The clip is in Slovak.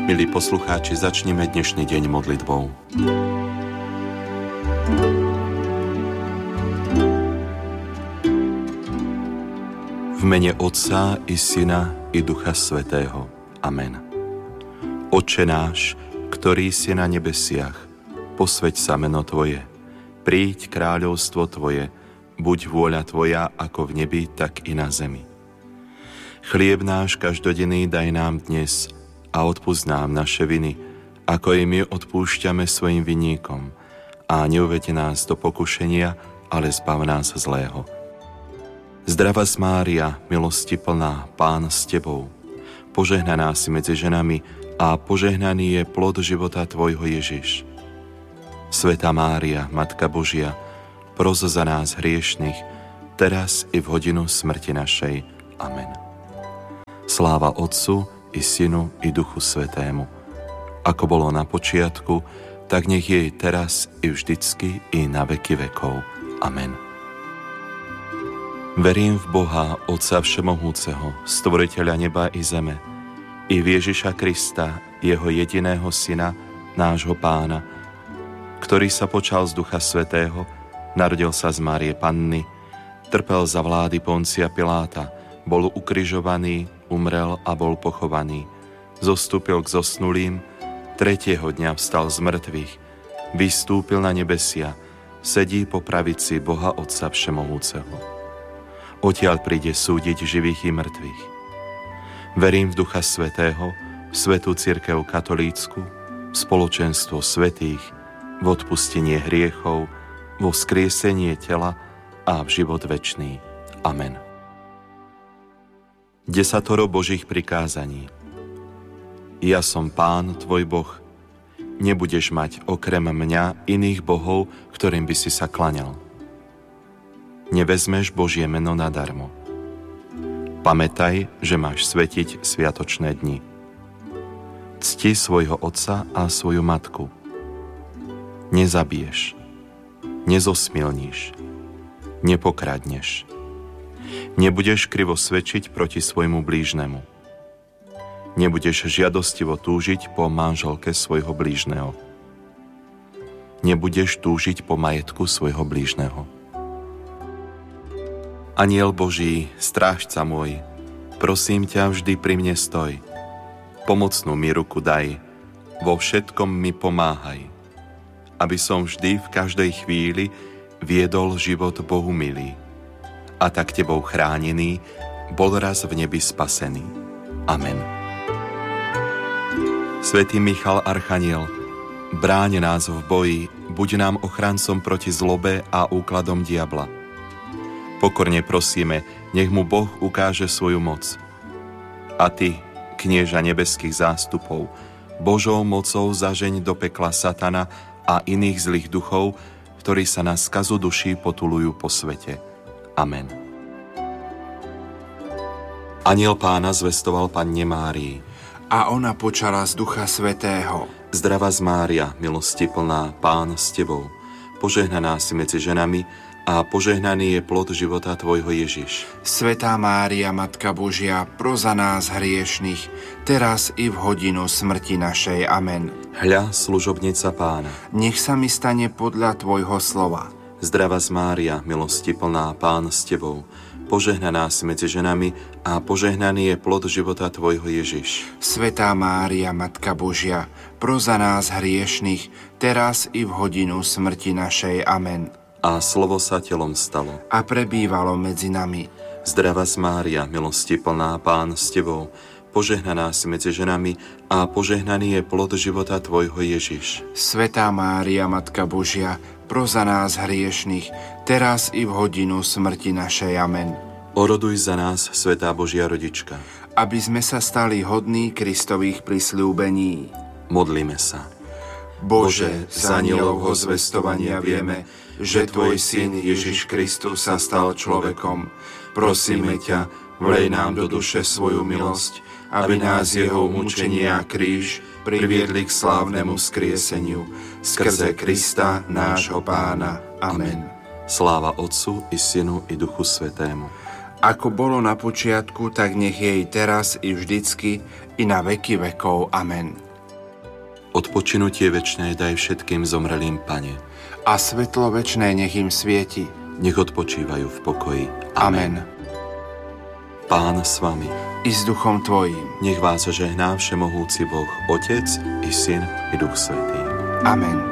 Milí poslucháči, začneme dnešný deň modlitbou. V mene Otca i Syna i Ducha Svätého. Amen. Otče náš, ktorý si na nebesiach, posväť sa meno Tvoje. Príď kráľovstvo Tvoje, buď vôľa Tvoja ako v nebi, tak i na zemi. Chlieb náš každodenný daj nám dnes a odpusť nám naše viny, ako i my odpúšťame svojim vinníkom. A neuveď nás do pokušenia, ale zbav nás zlého. Zdravás Mária, milosti plná, Pán s Tebou, požehnaná si medzi ženami a požehnaný je plod života Tvojho Ježiš. Svätá Mária, Matka Božia, pros za nás hriešnych, teraz i v hodinu smrti našej. Amen. Sláva Otcu i Synu i Duchu Svätému, ako bolo na počiatku, tak nech je teraz i vždycky i na veky vekov. Amen. Verím v Boha, Otca Všemohúceho, Stvoriteľa neba i zeme, i v Ježiša Krista, Jeho jediného Syna, nášho Pána, ktorý sa počal z Ducha Svätého, narodil sa z Márie Panny, trpel za vlády Poncia Piláta, bol ukrižovaný, umrel a bol pochovaný. Zostúpil k zosnulým, tretieho dňa vstal z mŕtvych, vystúpil na nebesia, sedí po pravici Boha Otca Všemohúceho. Odtiaľ príde súdiť živých i mŕtvych. Verím v Ducha Svätého, v Svätú cirkev katolícku, v spoločenstvo svätých, v odpustenie hriechov, vo vzkriesenie tela a v život večný. Amen. Desatoro Božích prikázaní. Ja som Pán, tvoj Boh. Nebudeš mať okrem mňa iných bohov, ktorým by si sa klaňal. Nevezmeš Božie meno nadarmo. Pamätaj, že máš svetiť sviatočné dni. Cti svojho otca a svoju matku. Nezabiješ. Nezosmilníš. Nepokradneš. Nebudeš krivo svedčiť proti svojmu blížnemu. Nebudeš žiadostivo túžiť po manželke svojho blížneho. Nebudeš túžiť po majetku svojho blížneho. Anjel Boží, strážca môj, prosím ťa, vždy pri mne stoj. Pomocnú mi ruku daj, vo všetkom mi pomáhaj, aby som vždy v každej chvíli viedol život Bohu milý a tak tebou chránený bol raz v nebi spasený. Amen. Svätý Michal Archaniel, bráň nás v boji, buď nám ochrancom proti zlobe a úkladom diabla. Pokorne prosíme, nech mu Boh ukáže svoju moc. A ty, knieža nebeských zástupov, Božou mocou zažeň do pekla satana a iných zlých duchov, ktorí sa na skazu duší potulujú po svete. Amen. Anjel Pána zvestoval Panne Márii. A ona počala z Ducha Svätého. Zdravás Mária, milosti plná, Pán s Tebou, požehnaná si medzi ženami a požehnaný je plod života Tvojho Ježiš. Svätá Mária, Matka Božia, pros za nás hriešnych, teraz i v hodinu smrti našej. Amen. Hľa, služobnica Pána. Nech sa mi stane podľa Tvojho slova. Zdravás Mária, milosti plná, Pán s Tebou, požehnaná si medzi ženami a požehnaný je plod života Tvojho Ježiš. Svätá Mária, Matka Božia, pros za nás hriešnych, teraz i v hodinu smrti našej. Amen. A slovo sa telom stalo a prebývalo medzi nami. Zdravás Mária, milosti plná, Pán s Tebou, požehnaná si medzi ženami a požehnaný je plod života Tvojho Ježiš. Svätá Mária, Matka Božia, pros za nás hriešnych, teraz i v hodinu smrti našej. Amen. Oroduj za nás, Svätá Božia Rodička, aby sme sa stali hodní Kristových prisľúbení. Modlíme sa. Bože, z anjelovho zvestovania vieme, že Tvoj Syn Ježiš Kristus sa stal človekom. Prosíme ťa, vlej nám do duše svoju milosť, aby nás jeho mučenie a kríž priviedli k slávnemu vzkrieseniu. Skrze Krista, nášho Pána. Amen. Sláva Otcu i Synu i Duchu Svätému. Ako bolo na počiatku, tak nech jej teraz i vždycky i na veky vekov. Amen. Odpočinutie večné daj všetkým zomrelým, Pane. A svetlo večné nech im svieti. Nech odpočívajú v pokoji. Amen. Pán s vami. I s duchom tvojím. Nech vás žehná všemohúci Boh, Otec i Syn i Duch Svätý. Amen.